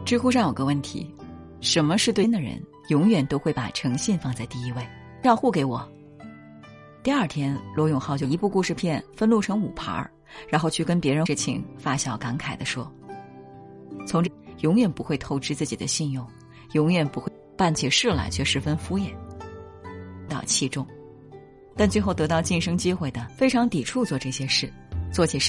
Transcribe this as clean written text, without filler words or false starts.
知乎上有个问题，什么是对的人永远都会把诚信放在第一位，账户给我。第二天，罗永浩就一部故事片分录成5盘，然后去跟别人事情发笑感慨地说，从这永远不会透支自己的信用，永远不会办起事来却十分敷衍，到器重，但最后得到晋升机会的非常抵触做这些事，做起事